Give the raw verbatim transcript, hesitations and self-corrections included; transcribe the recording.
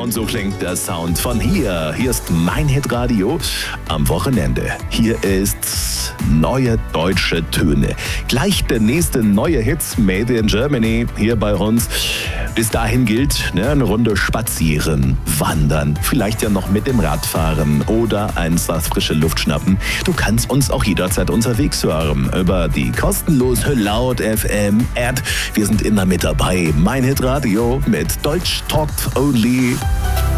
Und so klingt der Sound von hier. Hier ist mein Hitradio am Wochenende. Hier ist neue deutsche Töne. Gleich der nächste neue Hit Made in Germany hier bei uns. Bis dahin gilt, ne, eine Runde spazieren, wandern, vielleicht ja noch mit dem Rad fahren oder einfach frische Luft schnappen. Du kannst uns auch jederzeit unterwegs hören über die kostenlose Laut F M App. Wir sind immer mit dabei. Mein Hitradio mit Deutsch Talk Only.